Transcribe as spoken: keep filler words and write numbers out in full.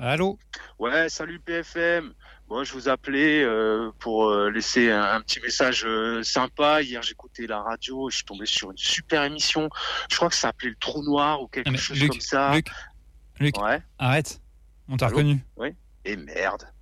Allô? Ouais, salut P F M. Moi, je vous appelais euh, pour euh, laisser un, un petit message euh, sympa. Hier, j'écoutais la radio, je suis tombé sur une super émission. Je crois que ça s'appelait Le Trou Noir ou Non quelque mais chose comme Luc, ça. Luc, Luc, Ouais, arrête. On t'a allô? reconnu. Oui. Et merde.